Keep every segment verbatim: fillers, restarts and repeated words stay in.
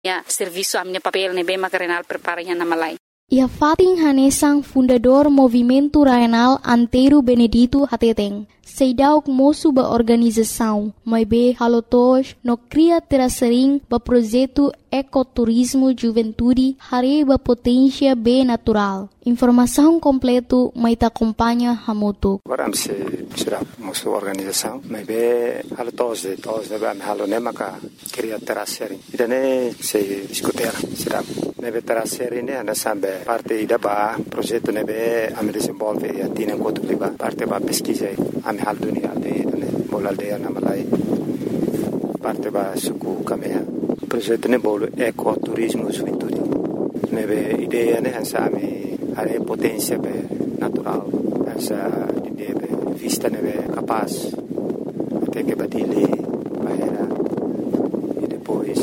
ya serviço a minha papel ne bem macarenal prepara ya na malai. Ia Fatin Hanesang, fundador Movimento Raional Antero Benedito Hateteng. Seidauk moço ba organização, mas be halotos no cria terasering ba projeto ecoturismo juventude hare ba potência be natural. Informação completo mai ta acompanha hamoto. Agora se será moço organização, mas be halotos de tos de ba halone maka cria terasering. Idane se discutir será nebe terasering ne ana sambe parte ida ba projeto nebe ame desenvolve e atina enquanto liba parte ba pesquisa ame hal dunia de bol aldeia na Malai parte ba suku kamea projeto ne bol ecoturismo juventude nebe ideia ne hansa ame are potência be natural hansa ideia be vista nebe capaz até que batile bahera e depois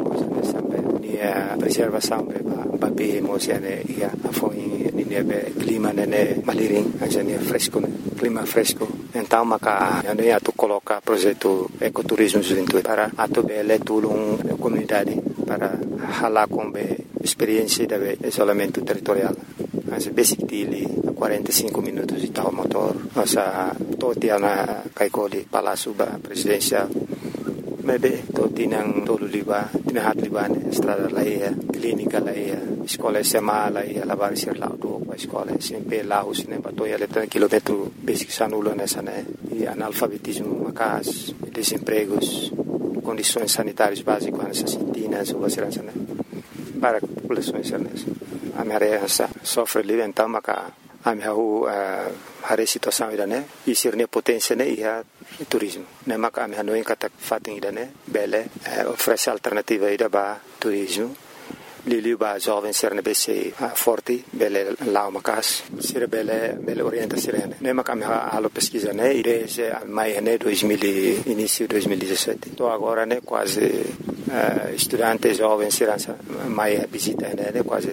a preservação be ba be mosiane ia foi ni be clima nene maliring ajane fresco clima fresco então maka ane atu coloca projeto ecoturismo juventude para atu bele tulung comunidade para hala com be experiência de isolamento territorial as basic dili quarenta e cinco minutos de tal motor asa totia na kaikoli palácio ba presidencial mebe to tinang tolu liba tinahat liba estrada laia clínica laia escola sema laia lavar ser lá do escola sempre lá o cinema to ia letra quilômetro basic sanulo nessa né e analfabetismo macas desempregos condições sanitárias básicas nessa sintina sobre segurança né para populações nessa a minha sofre ali então maca a minha hari situação ida né e ser ne potência né ia turismo né maka a minha não encata fating ida né bele oferece alternativa ida ba turismo lili ba jovem ser ne bese forte bele lá macas ser bele bele orienta ser né maka a minha alo pesquisa né ide se mai né dois mil início dois mil e dezessete tô agora né quase uh, estudante jovem ser mai visita né quase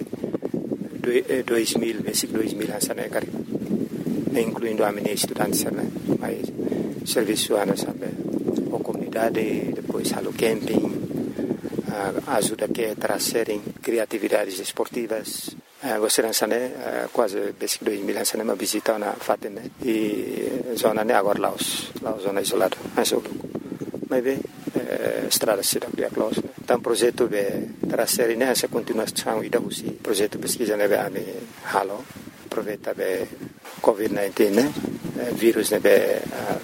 dois mil basic dois mil hansa né cari incluindo a minha estudante né mais serviço ana sabe a comunidade depois halo camping uh, ajuda que trazerem criatividades esportivas uh, você hansa né uh, quase basic dois mil hansa né uma visita na fatem né e zona né agora Laos Laos zona isolada hansa mas bem uh, estrada se dá close né então projeto de trazer né essa continuação e da usi projeto pesquisa né a me halo aproveita be covid dezenove né vírus né be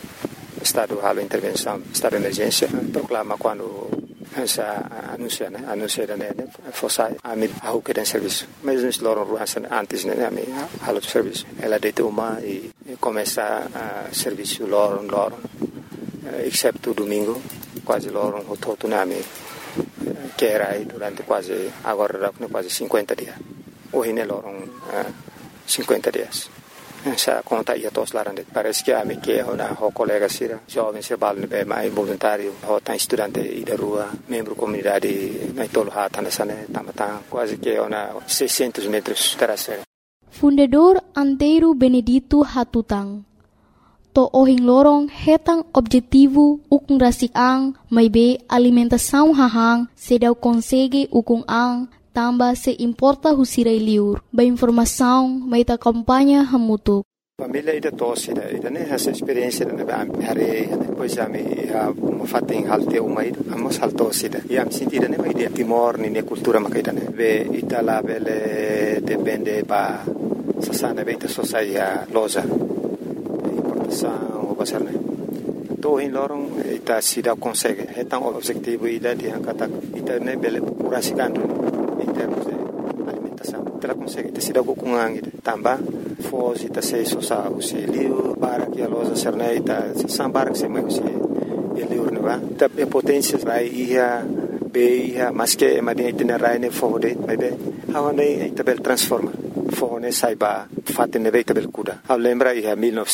estado halo intervenção estado de emergência proclama quando essa anuncia né anuncia né fosse a me ao que tem serviço mas nós loram ruança antes né a me halo serviço ela deita uma e começa a serviço loram loram exceto domingo quase loram o todo né me que era aí durante quase agora quase cinquenta dias hoje né loram cinquenta dias essa conta ia todos lá dentro parece que a me que ona o colega sira jovem se bal ne mais voluntário o tá estudante e da rua membro comunidade na tolo hata nessa né tamata quase que ona seiscentos metros terasera fundador Antero Benedito Hatutang to ohing lorong hetang objetivo ukung rasiang may be alimentação hahang sedaw konsege ukung ang tamba se importa husiray liur ba informação may ta kampanya hamutuk família ida tosse ida ida né essa experiência da hare depois a me a fating halte uma ida amos haltos ida e am sentida né mai de timor ni ne cultura makaida né ve itala bele depende ba sasana beta sosaia loza importação o basarne to in lorong ita sida consegue hetang objetivo ida di angkata ita ne bele purasigando em termos de alimentação ela consegue te sida kukungang ida tamba foz ita sei sosa usi liu para que a loja serne ita sambar que se mai usi liu ne va ta potência vai ia be ia mas que madinha itinerário ne fode vai be hawane ita bel transforma fone saiba fatte ne veta bel kuda a lembra ia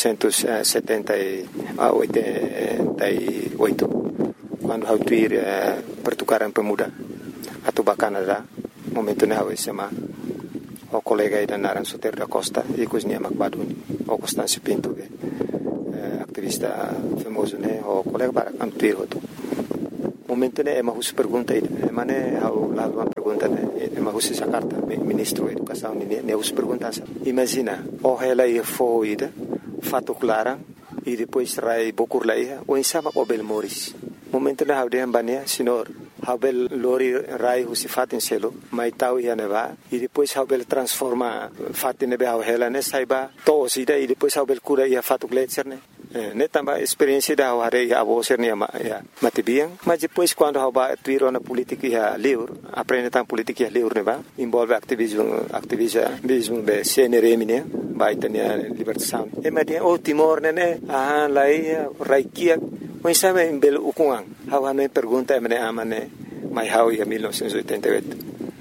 millenovecentosetenta e oito quando hau tuir eh, pertukaran pemuda atau Canada momento ne hau sema o colega ida naran Soter da Costa e cozinha Macbaduni o Constâncio Pinto eh, activista famoso ne o colega para am tuir hoto momento né é uma russa pergunta aí, mas né ao lado uma pergunta né é uma russa Jakarta, ministro da educação né né russa pergunta assim, imagina, oh ela ia foi fato clara e depois rai bokur laia ou insama obel moris momento na haude ambania senhor haubel lori rai husi fatin selo mai tau ia neva e depois haubel transforma fatin nebe hau hela ne saiba to sida e depois haubel cura ia fatu gletser ne ne tamba experiência da hare ia avoser ne ma ia matibiang mas depois quando hauba tuiro na política ia livre aprende tam política ia livre neva envolve ativismo ativismo be C N R M ne vai ter libertação e mas o Timor ne ah lai raikia mas sabe em belo ukungang hawa ne pergunta mene amane mai hau ia mil novecentos e oitenta e oito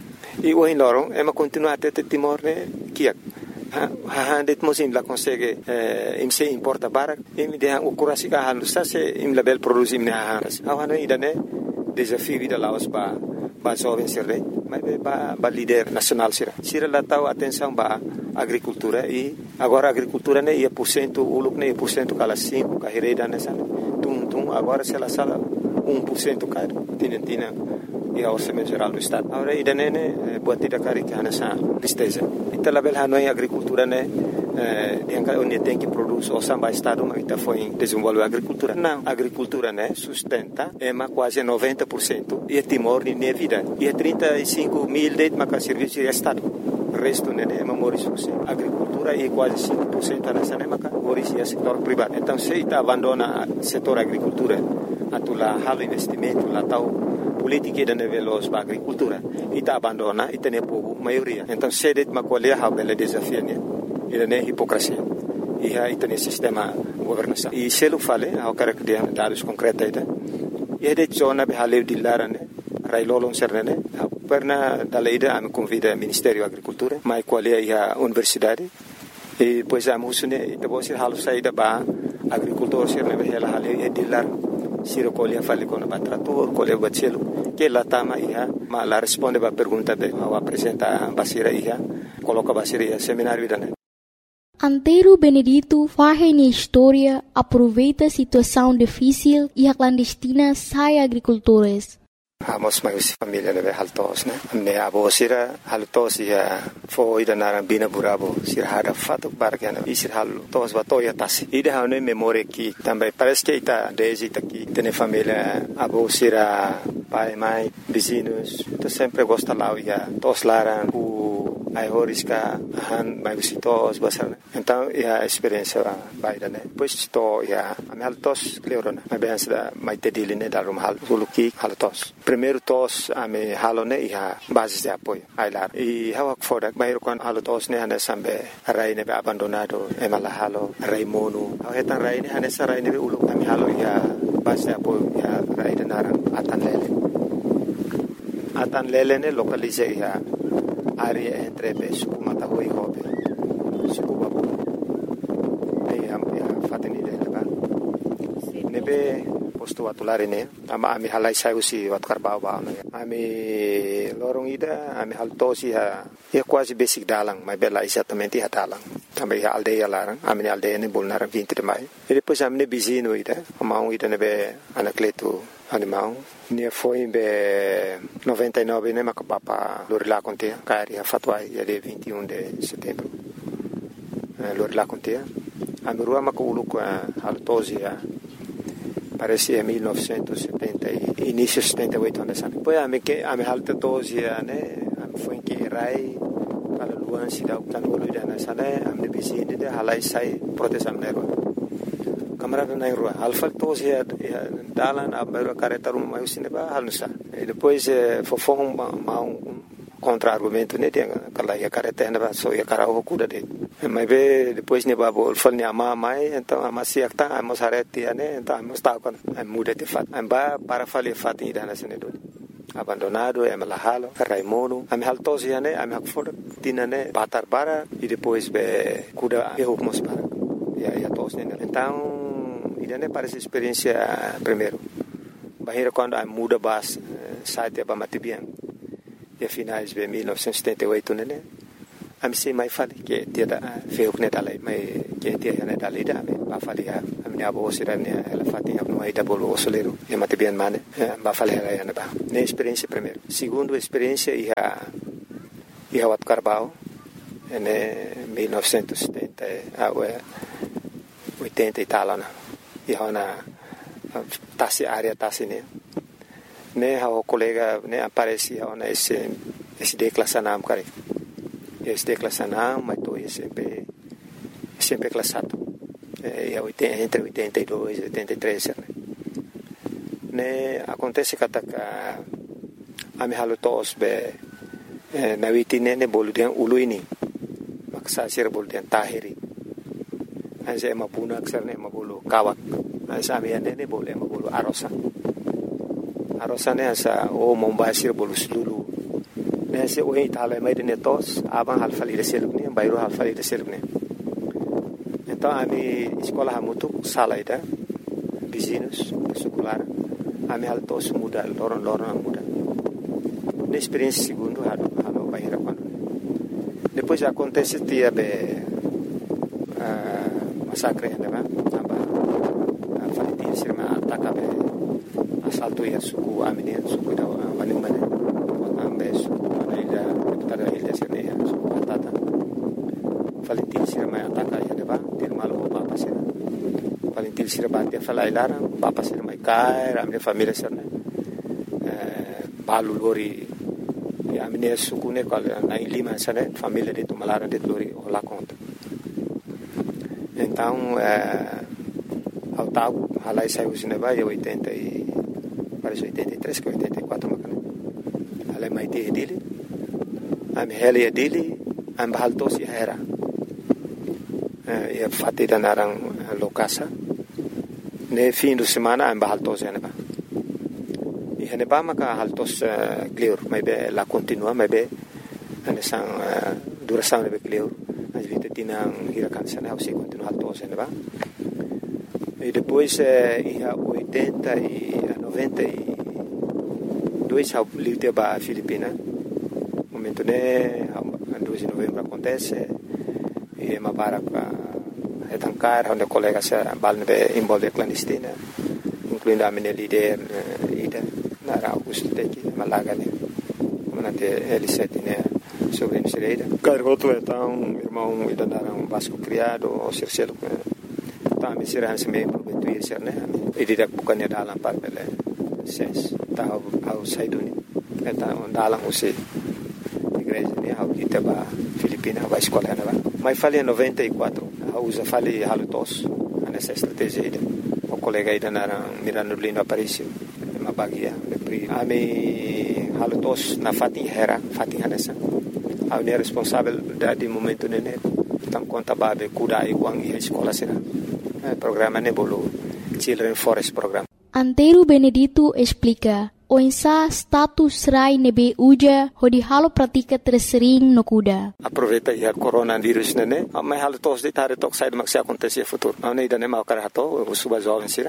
e o inorong é uma continuate de Timor ne kiak ha ha det mosim la consegue eh, im se importa barak im de o kurasi ka halu sa se im label produzim ne ha hawa ne idane desafio vida laos ba ba jovem serre mas ba ba líder nacional sira sira la tau atenção ba agricultura e agora a agricultura ne ia por cento uluk ne por cento kala cinco ka hereda ne sana tum tum agora se la sala um por cento caro tinentina e a orçamento geral do estado agora ida ne ne buatida cari que hanasa tristeza ita label hanoi agricultura ne eh que onde tem que produz o samba estado mas ita foi desenvolver a agricultura não a agricultura né sustenta é ma quase noventa por cento e Timor ne vida e trinta e cinco mil de ma serviço de estado o resto né é memória a agricultura é quase cinco por cento nessa né maka origem é setor privado então se ita abandona o setor agricultura atula halo investimento lá tal política da veloz para agricultura ita abandona ita ne povo maioria então se det ma qualia ha bela desafio né ida ne hipocrisia e ha ita ne sistema governação e se lo fale ao cara que dá dados concretos ita e de zona be hale dillara né rai lolon serne perna daleida am convida Ministério Agricultura mai qualia ia universidade e pois am husune ita bosir halu saída ba agricultor serne be hela hale e dillar siro colia fale con batrator colia bacelo que la tama ia ma la risponde ba pergunta be ao apresenta basira ia coloca basira ia seminário dane Antero Benedito faz na história aproveita a situação difícil e a clandestina sai agricultores. Amos mais família ne haltos ne ne abo sira haltos ia foi da nara bina burabo sira hada fato bargana isir haltos batoya tasi ida hane memória que também parece que está desde aqui tem família abo sira pai mãe vizinhos to sempre gosta lá ia tos laran o ai horiska han mai visitos basar então ia experiência baida ne pois to ia am haltos cleorona mai bem da mai tediline da rum hal suluki haltos primeiro tos ame halone ia basis de apoio ailar e hawak fodak mai kon halotos ne hane sambe rai ne abandonado e mala halo rai mono hetan rai ne hane sarai ne ulu ame halo ia basis de apoio ia rai de naran atan lele atan lele ne localize ia área entre Suku Matahui Hobe Suku Babu e am ia fateni de ba nebe posto atulare ne ama ami halai sai usi wat karbau ba no ami lorong ida ami haltosi ha ia quase basic dalang mai bela exatamente ha dalang também ha aldeia larang ami aldeia ne bolnar vinte de mai e depois ami ne bizino ida ama um ida nebe anacleto animal ne foi be noventa e nove ne makapapa lorila contea cari ha fatwai ia de vinte e um de setembro lorila contea ami rua makulu com haltosi ha parece mil novecentos e setenta e início de setenta e oito anos sabe pois a me que a me alta doze né a foi que rai para luan se dá o canolo de na sala a me bizine de halai sai proteção nero câmera na rua alfa doze é dalan a mero careta rum mais cinema halsa e depois fofon um contra-argumento né tem aquela ia careta na só ia cara o cuda de mas be depois ne babo fal ne ama mai então ama siak ta amos hareti né então amos ta con muda de fat amba para fale fat ida na sene do abandonado é malahalo raimono am haltos ia né am hakfor tinane batar para e depois be cuda eu mos para ia ia tos né então ida né parece experiência primeiro bahira quando am muda bas site ba matibian e finais de mil novecentos e setenta e oito né ami se mai fali ke dia da feu ne dalai mai ke dia ne dalai da me ba fali ha ami abo osira ne ela fati abno ai da bolo osolero e mate bien mane ba fali ela ya ba ne experiência primeiro segundo experiência ia ia wat Carbau em mil novecentos e setenta a oitenta e tal na ia na tasi área tasi ne ne ha o colega ne aparecia na esse esse declassanam kare esse declassanam mas tô sempre sempre classado e oitenta entre oitenta e dois e oitenta e três né ne acontece que a a me halu tos be na witine ne bolu den uluini maksa sir bolu den tahiri anse ma puna aksar ne ma bolu kawak ansa me ne ne bolu ma bolu arosa arosa ne asa o mombasir bolu sulu ne se o itala mai ne tos aban hal fali de selune bayro hal fali de selune então a mi escola hamutu sala ida vizinhos secular a mi hal tos muda loron loron muda na experiência segundo halo halo bayra quando depois acontece dia be massacre ne ba aba fali de sirma ataka be assalto ya suku amine suku da wani mane ambe suku na ila tada ila sirne ya suku atata Valentin sirma ataka ya ne ba dir malo papa sir Valentin sirma dia fala ilara papa sirma kai amne família sirne balu lori ya amine suku ne kal na lima sane família de tumalara de lori la conta então ao tago halai saiu sineba e oitenta e parece oitenta e três que oitenta e quatro macana halai mai te dele am hele dele am baltos e era e fatida narang lokasa ne fim de semana am baltos e neba e neba maka haltos clear mai be la continua mai be ane sang duração ne be clear as vinte tinang hirakan sana ao se continua haltos e neba e depois ia oitenta e noventa e dois ao livre ba Filipina momento né dois de novembro acontece e uma barca retancar onde colega se balne envolve clandestina incluindo a minha líder ida na Augusto Teki Malaga né manate L sete né sobre Misereira garoto então irmão ida na um Vasco criado o Circelo também será se meio prometo ir ser né e direto bukannya dalam par bele ses tahu au saiduni então dalam usi igreja né au kita ba Filipina ba escola né ba mas falei em noventa e quatro au usa falei halutos nessa estratégia ida o colega ida na Mirando Lindo Aparício uma bagia de ami halutos na fatin hera fatin hanessa au ne responsável de momento né tam conta babe kuda iguang e escola será programa Nebolo Children Forest Program. Antero Benedito explica o insa status rai nebe uja hodi halo pratika tersering no kuda. Aproveita ya coronavírus nene, mas halo tos de tare tok sai maksi acontecer futuro. Não nem dane mau karato, o suba jovem sira.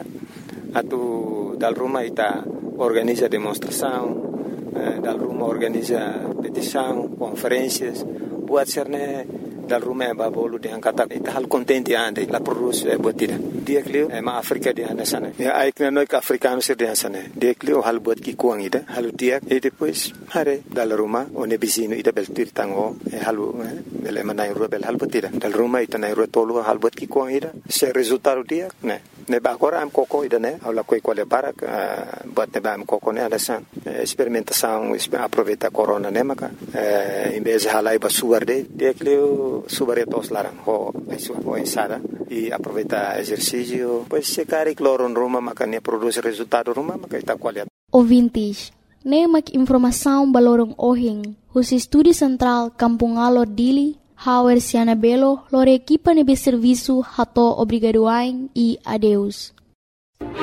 Atu dal Roma ita organiza demonstração, dal Roma organiza petição, conferências, buat serne dal Roma ba bolu de angkata ita hal contente ande la produce e botida dia klio e ma Afrika de hanasane ya aikna no ka africano sir de hanasane dia klio hal bot ki kuang ida hal dia e depois hare dal Roma o ne bisino ida bel tir tango e halu bel manai rubel hal botida dal Roma ita nai rotolo hal bot ki kuang ida se resultado dia ne ne ba agora am koko ida ne ala koi quale barak bot ne ba am koko ne alasan experimentação aproveita corona ne maka em vez de halai ba suarde dia klio subaretos larang ho ho ensada e aproveita exercício pois se cari cloro Roma maka ne produz resultado Roma maka ita qualidade ouvintes ne mak informação balorong ohing os estúdio central Kampung Alor Dili Hauer Siana Belo lore equipa nebe serviço hato obrigado ain e adeus.